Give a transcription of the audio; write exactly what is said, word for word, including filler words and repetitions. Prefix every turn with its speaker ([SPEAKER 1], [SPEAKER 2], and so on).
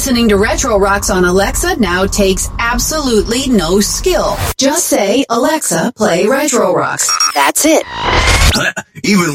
[SPEAKER 1] Listening to Retro Rocks on Alexa now takes absolutely no skill. Just say, Alexa, play Retro Rocks. That's it.
[SPEAKER 2] Even